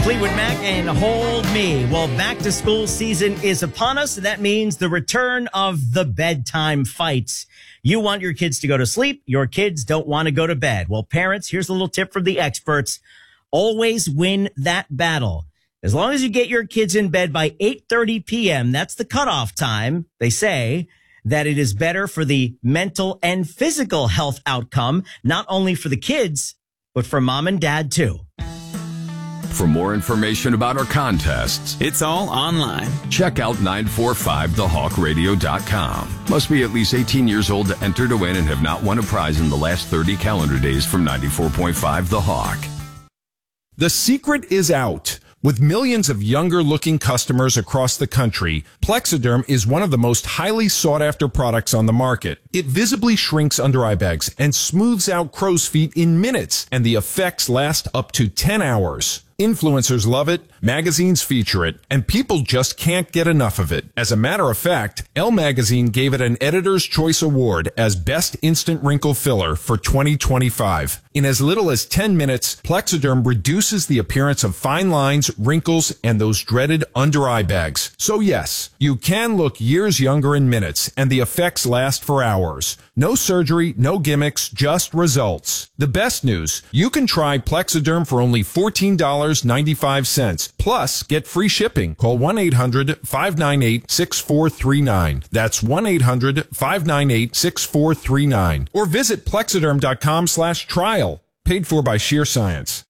Fleetwood Mac and Hold Me. Well, back to school season is upon us. And that means the return of the bedtime fights. You want your kids to go to sleep. Your kids don't want to go to bed. Well, parents, here's a little tip from the experts. Always win that battle. As long as you get your kids in bed by 8:30 p.m., that's the cutoff time. They say that it is better for the mental and physical health outcome, not only for the kids, but for mom and dad, too. For more information about our contests, it's all online. Check out 945thehawkradio.com. Must be at least 18 years old to enter to win and have not won a prize in the last 30 calendar days from 94.5 The Hawk. The secret is out. With millions of younger-looking customers across the country, Plexiderm is one of the most highly sought-after products on the market. It visibly shrinks under-eye bags and smooths out crow's feet in minutes, and the effects last up to 10 hours. Influencers love it, magazines feature it, and people just can't get enough of it. As a matter of fact, Elle Magazine gave it an Editor's Choice Award as Best Instant Wrinkle Filler for 2025. In as little as 10 minutes, Plexiderm reduces the appearance of fine lines, wrinkles, and those dreaded under-eye bags. So yes, you can look years younger in minutes, and the effects last for hours. No surgery, no gimmicks, just results. The best news, you can try Plexiderm for only $14.95. Plus, get free shipping. Call 1-800-598-6439. That's 1-800-598-6439. Or visit Plexiderm.com/trial. Paid for by Sheer Science.